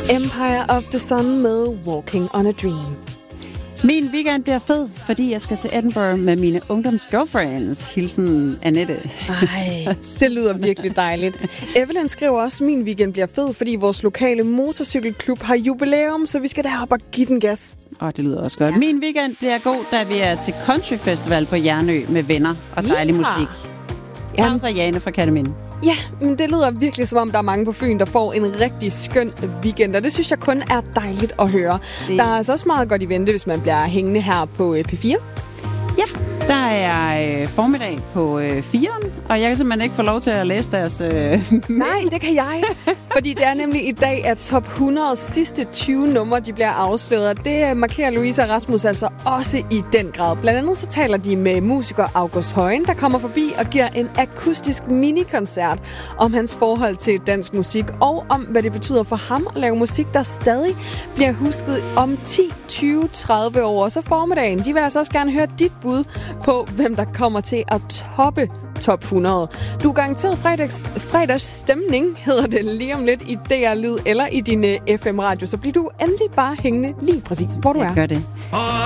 Empire of the Sun med Walking on a Dream. Min weekend bliver fed, fordi jeg skal til Edinburgh med mine ungdomsgirlfriends. Hilsen Annette. Ej, det lyder virkelig dejligt. Evelyn skriver også, min weekend bliver fed, fordi vores lokale motorcykelklub har jubilæum, så vi skal derop og give den gas. Det lyder også godt. Ja. Min weekend bliver god, da vi er til Country Festival på Jernø med venner og dejlig musik. Claus og Jane fra Katteminde. Ja, men det lyder virkelig som om, der er mange på Fyn, der får en rigtig skøn weekend, og det synes jeg kun er dejligt at høre. Der er altså også meget godt i vente, hvis man bliver hængende her på P4. Ja, der er formiddag på 4'eren, og jeg kan simpelthen ikke få lov til at læse deres... Nej, det kan jeg. Fordi det er nemlig i dag, at top 100 sidste 20 numre, de bliver afsløret. Det markerer Louise og Rasmus altså også i den grad. Blandt andet så taler de med musiker August Højen, der kommer forbi og giver en akustisk minikoncert om hans forhold til dansk musik, og om, hvad det betyder for ham at lave musik, der stadig bliver husket om 10, 20, 30 år. Og så formiddagen, de vil altså også gerne høre dit bud på, hvem der kommer til at toppe top 100. Du er garanteret fredags stemning, hedder det lige om lidt i DR Lyd eller i din FM-radio, så bliver du endelig bare hængende lige præcis, hvor du er. Gør det.